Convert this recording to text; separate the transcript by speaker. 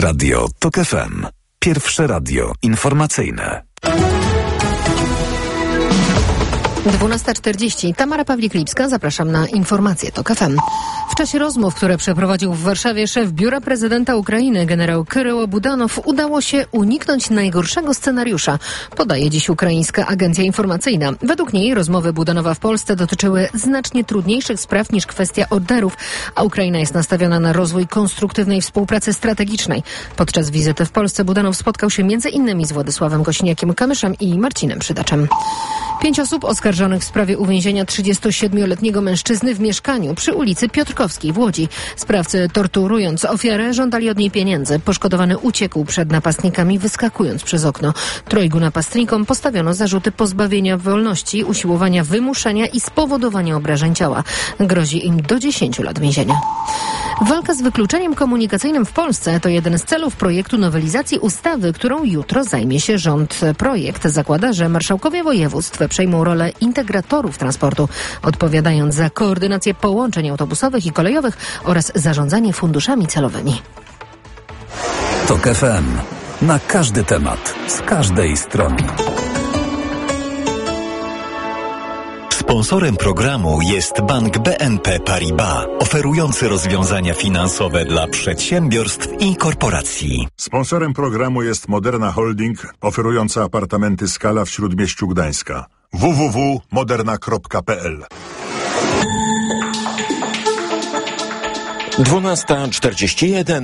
Speaker 1: Radio TOK FM. Pierwsze radio informacyjne.
Speaker 2: 12:40. Tamara Pawlik-Lipska. Zapraszam na informacje TOK FM. W czasie rozmów, które przeprowadził w Warszawie szef Biura Prezydenta Ukrainy generał Kiryło Budanow, udało się uniknąć najgorszego scenariusza, podaje dziś ukraińska agencja informacyjna. Według niej rozmowy Budanowa w Polsce dotyczyły znacznie trudniejszych spraw niż kwestia orderów, a Ukraina jest nastawiona na rozwój konstruktywnej współpracy strategicznej. Podczas wizyty w Polsce Budanow spotkał się m.in. z Władysławem Kosiniakiem-Kamyszem i Marcinem Przydaczem. 5 osób oskarżonych w sprawie uwięzienia 37-letniego mężczyzny w mieszkaniu przy ulicy Piotrkowskiej w Łodzi. Sprawcy, torturując ofiarę, żądali od niej pieniędzy. Poszkodowany uciekł przed napastnikami, wyskakując przez okno. 3 napastnikom postawiono zarzuty pozbawienia wolności, usiłowania wymuszenia i spowodowania obrażeń ciała. Grozi im do 10 lat więzienia. Walka z wykluczeniem komunikacyjnym w Polsce to jeden z celów projektu nowelizacji ustawy, którą jutro zajmie się rząd. Projekt zakłada, że marszałkowie województw przejmą rolę integratorów transportu, odpowiadając za koordynację połączeń autobusowych i kolejowych oraz zarządzanie funduszami celowymi.
Speaker 1: TOK FM. Na każdy temat, z każdej strony.
Speaker 3: Sponsorem programu jest Bank BNP Paribas, oferujący rozwiązania finansowe dla przedsiębiorstw i korporacji.
Speaker 4: Sponsorem programu jest Moderna Holding, oferująca apartamenty Skala w Śródmieściu Gdańska. www.moderna.pl
Speaker 5: 12:41.